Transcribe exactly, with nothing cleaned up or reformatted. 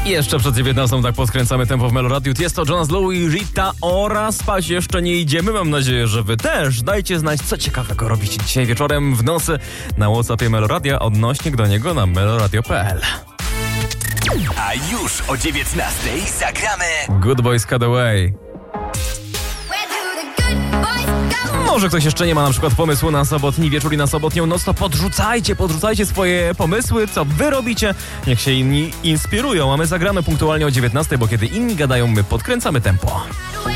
Jeszcze przed dziewiętnastą tak podkręcamy tempo w Meloradiu. Jest to Jonas Blue i Rita oraz spać jeszcze nie idziemy. Mam nadzieję, że wy też. Dajcie znać, co ciekawego robicie dzisiaj wieczorem w nocy na WhatsAppie Meloradia. Odnośnik do niego na meloradio kropka p l. A już o dziewiętnastej zagramy Good Boys Cut Away. Może ktoś jeszcze nie ma na przykład pomysłu na sobotni wieczór i na sobotnią noc, to podrzucajcie, podrzucajcie swoje pomysły, co wy robicie. Niech się inni inspirują, a my zagramy punktualnie o dziewiętnastej, bo kiedy inni gadają, my podkręcamy tempo.